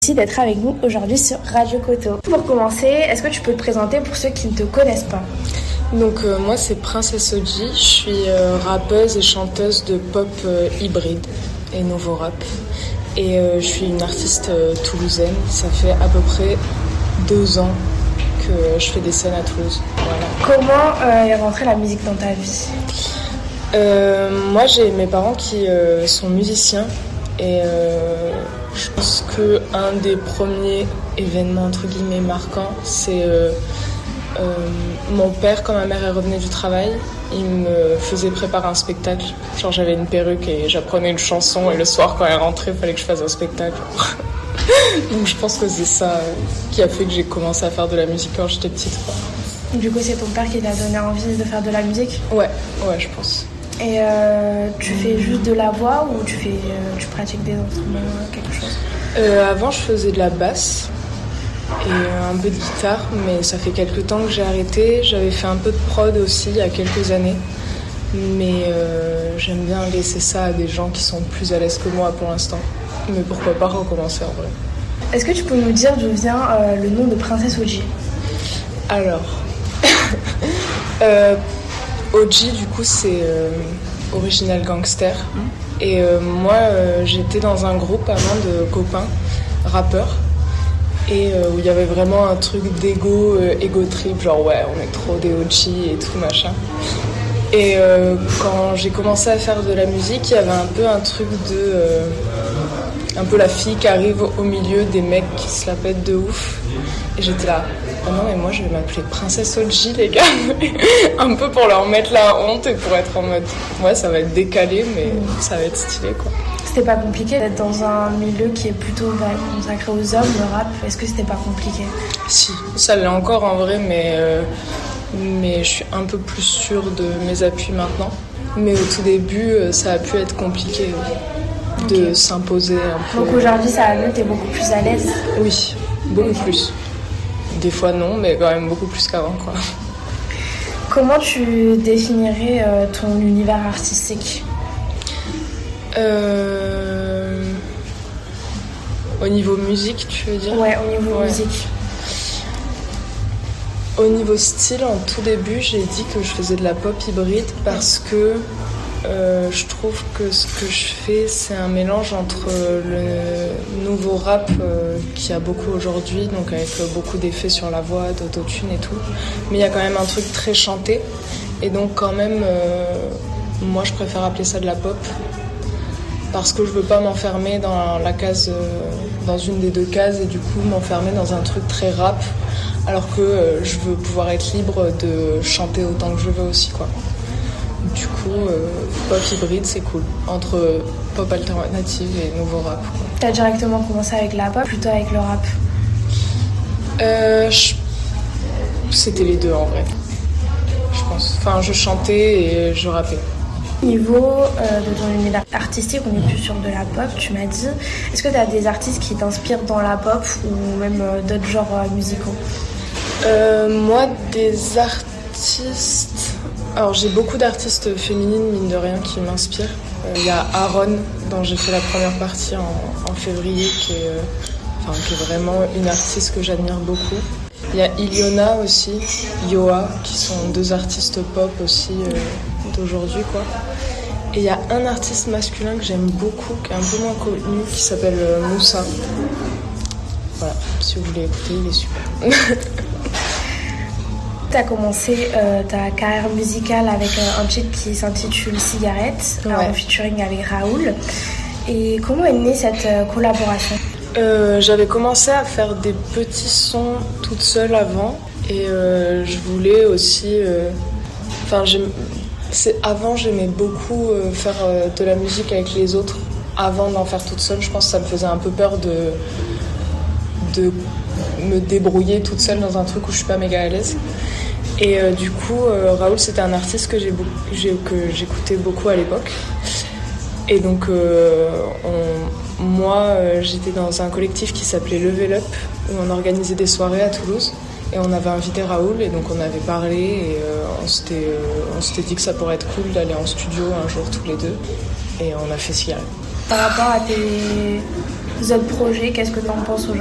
Merci d'être avec nous aujourd'hui sur Radio Koto. Pour commencer, est-ce que tu peux te présenter pour ceux qui ne te connaissent pas? Donc moi c'est Princess Oji, je suis rappeuse et chanteuse de pop hybride et nouveau rap. Et je suis une artiste toulousaine, ça fait à peu près 2 ans que je fais des scènes à Toulouse. Voilà. Comment est rentrée la musique dans ta vie? Moi j'ai mes parents qui sont musiciens et je pense qu'un des premiers événements entre guillemets marquants c'est mon père, quand ma mère revenait du travail, il me faisait préparer un spectacle. Genre j'avais une perruque et j'apprenais une chanson et le soir quand elle rentrait il fallait que je fasse un spectacle. Donc je pense que c'est ça qui a fait que j'ai commencé à faire de la musique quand j'étais petite. Du coup c'est ton père qui t'a donné envie de faire de la musique? Ouais je pense. Et tu fais juste de la voix ou tu pratiques des instruments, quelque chose? Avant je faisais de la basse et un peu de guitare, mais ça fait quelques temps que j'ai arrêté. J'avais fait un peu de prod aussi il y a quelques années, mais j'aime bien laisser ça à des gens qui sont plus à l'aise que moi pour l'instant. Mais pourquoi pas recommencer en vrai. Est-ce que tu peux nous dire d'où vient le nom de Princess Oji? Alors, Oji du coup c'est original gangster. Et moi j'étais dans un groupe avant de copains rappeurs. Et où il y avait vraiment un truc d'ego, ego trip, genre ouais on est trop des OG et tout machin. Et quand j'ai commencé à faire de la musique, il y avait un peu un truc de un peu la fille qui arrive au milieu des mecs qui se la pètent de ouf. Et j'étais là, ah non mais moi je vais m'appeler Princess OG les gars. Un peu pour leur mettre la honte et pour être en mode ouais ça va être décalé mais ça va être stylé quoi. C'était pas compliqué d'être dans un milieu qui est plutôt consacré aux hommes, le rap? Est-ce que c'était pas compliqué? Si, ça l'est encore en vrai, mais je suis un peu plus sûre de mes appuis maintenant. Mais au tout début, ça a pu être compliqué de s'imposer un peu. Donc aujourd'hui, ça va mieux, t'es beaucoup plus à l'aise? Oui, beaucoup plus. Des fois non, mais quand même beaucoup plus qu'avant, quoi. Comment tu définirais ton univers artistique? Au niveau musique, tu veux dire? Ouais, au niveau musique. Au niveau style, en tout début, j'ai dit que je faisais de la pop hybride parce que je trouve que ce que je fais, c'est un mélange entre le nouveau rap qu'il y a beaucoup aujourd'hui, donc avec beaucoup d'effets sur la voix, d'autotune et tout. Mais il y a quand même un truc très chanté. Et donc quand même, moi je préfère appeler ça de la pop. Parce que je veux pas m'enfermer dans la case, dans une des deux cases et du coup m'enfermer dans un truc très rap, alors que je veux pouvoir être libre de chanter autant que je veux aussi quoi. Du coup, pop hybride c'est cool, entre pop alternative et nouveau rap. Quoi. T'as directement commencé avec la pop, plutôt avec le rap? C'était les deux en vrai, je pense. Enfin, je chantais et je rappais. Au niveau de ton univers artistique, on est plus sur de la pop, tu m'as dit. Est-ce que tu as des artistes qui t'inspirent dans la pop ou même d'autres genres musicaux? Moi, des artistes... Alors, j'ai beaucoup d'artistes féminines, mine de rien, qui m'inspirent. Il y a Aaron, dont j'ai fait la première partie en février, qui est vraiment une artiste que j'admire beaucoup. Il y a Iliona aussi, Yoa, qui sont 2 artistes pop aussi d'aujourd'hui, quoi. Et il y a un artiste masculin que j'aime beaucoup, qui est un peu moins connu, qui s'appelle Moussa. Voilà, si vous voulez écouter, il est super. Tu as commencé ta carrière musicale avec un titre qui s'intitule Cigarette, en featuring avec Raoul. Et comment est née cette collaboration? J'avais commencé à faire des petits sons toute seule avant et je voulais aussi... Avant j'aimais beaucoup faire de la musique avec les autres avant d'en faire toute seule. Je pense que ça me faisait un peu peur de me débrouiller toute seule dans un truc où je suis pas méga à l'aise. Et du coup Raoul c'était un artiste que j'écoutais beaucoup à l'époque. Et donc moi j'étais dans un collectif qui s'appelait Level Up où on organisait des soirées à Toulouse. Et on avait invité Raoul et donc on avait parlé et on s'était dit que ça pourrait être cool d'aller en studio un jour tous les deux. Et on a fait Cigarette. Par rapport à autres projets, qu'est-ce que tu en penses aujourd'hui?